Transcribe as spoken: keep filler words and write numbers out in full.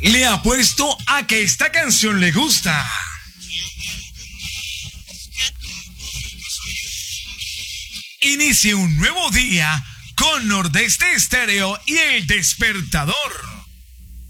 Le apuesto a que esta canción le gusta. Inicie un nuevo día con Nordeste Estéreo y El Despertador.